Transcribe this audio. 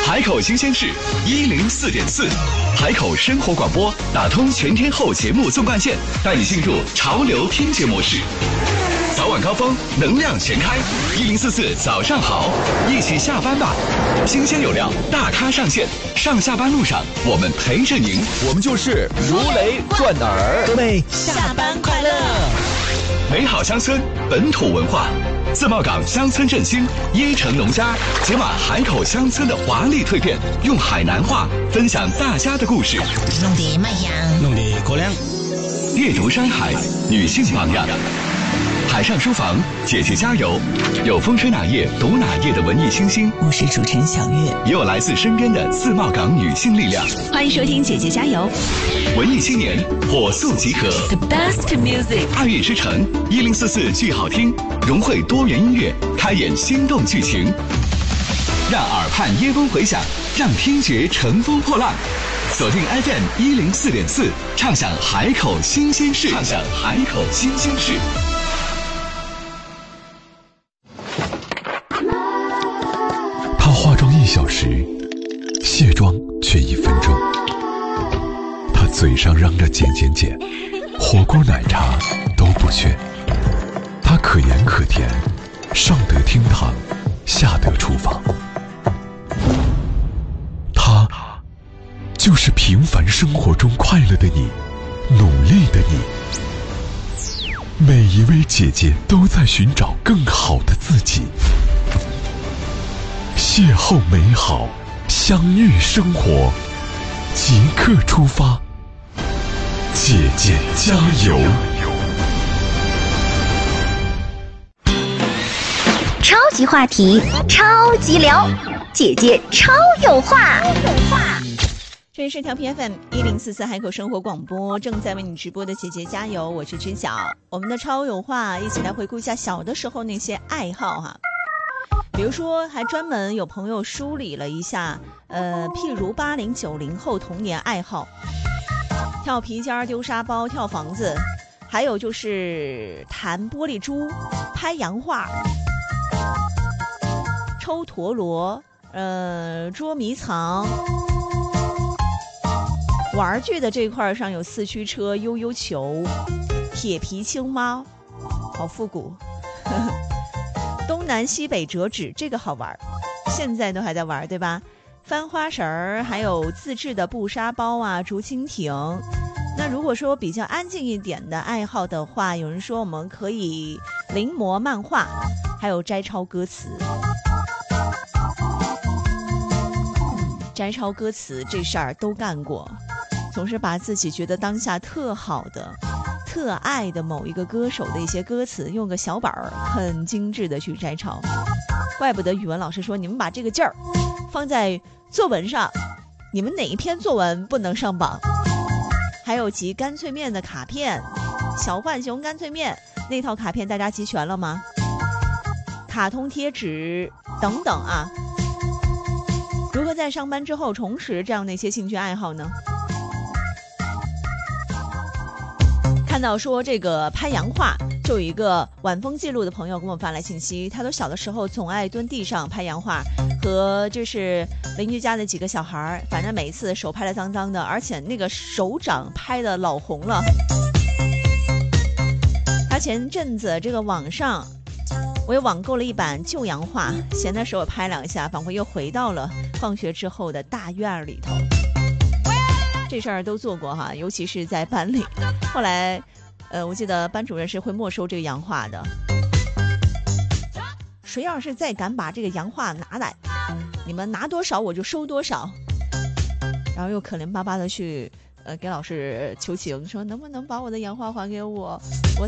海口新鲜事104.4，海口生活广播打通全天候节目纵贯线，带你进入潮流听节模式。早晚高峰，能量全开，1044早上好，一起下班吧。新鲜有料，大咖上线，上下班路上我们陪着您， 我们就是如雷贯耳。 各位下班快乐！ 美好乡村，本土文化。自贸港乡村振兴，椰城农家解码海口乡村的华丽蜕变，用海南话分享大家的故事。 弄得卖香， 弄得过凉。 阅读山海，女性榜样。海上书房，姐姐加油！有风吹哪页读哪页的文艺清新， 我是主持人小月， 也有来自身边的自贸港女性力量。 欢迎收听姐姐加油！ 文艺青年火速集合 The best music， 爱乐之城1044剧好听，融汇多元音乐，开演心动剧情，让耳畔耶风回响，让听觉乘风破浪。锁定 FM 104.4，畅享海口新鲜事，畅享海口新鲜事。 她化妆1小时，卸妆却1分钟。她嘴上嚷着减减减，火锅奶茶都不缺。她可盐可甜，上得厅堂，下得厨房。她就是平凡生活中快乐的你，努力的你。每一位姐姐都在寻找更好的自己。邂逅美好，相遇生活，即刻出发。姐姐加油！ 超级话题，超级聊，姐姐超有话。 这里是调频 FM 1044海口生活广播，正在为你直播的姐姐加油，我是君晓。我们的超有话，一起来回顾一下小的时候那些爱好哈。比如说，还专门有朋友梳理了一下，譬如80、90后童年爱好，跳皮筋、丢沙包、跳房子，还有就是弹玻璃珠、拍洋画、抽陀螺，捉迷藏。玩具的这一块上有四驱车、悠悠球、铁皮青猫，好复古。东南西北折纸，这个好玩，现在都还在玩，对吧？翻花绳儿，还有自制的布沙包啊，竹蜻蜓。那如果说比较安静一点的爱好的话，有人说我们可以临摹漫画，还有摘抄歌词。摘抄歌词这事儿都干过，总是把自己觉得当下特好的、特爱的某一个歌手的一些歌词，用个小本儿很精致的去摘抄。怪不得语文老师说，你们把这个劲儿放在作文上，你们哪一篇作文不能上榜？还有集干脆面的卡片，小浣熊干脆面那套卡片大家集全了吗？卡通贴纸等等啊。如何在上班之后重拾这样的一些兴趣爱好呢？看到说这个拍洋画，就有一个晚风记录的朋友给我们发来信息，他说小的时候总爱蹲地上拍洋画，和就是邻居家的几个小孩，反正每一次手拍得脏脏的，而且那个手掌拍得老红了。他前阵子这个网上我又网购了一版旧洋画，闲的时候拍两下，仿佛又回到了放学之后的大院里头。这事儿都做过哈，尤其是在班里。后来，我记得班主任是会没收这个洋画的。谁要是再敢把这个洋画拿来，你们拿多少我就收多少。然后又可怜巴巴的去给老师求情，说能不能把我的洋画还给我？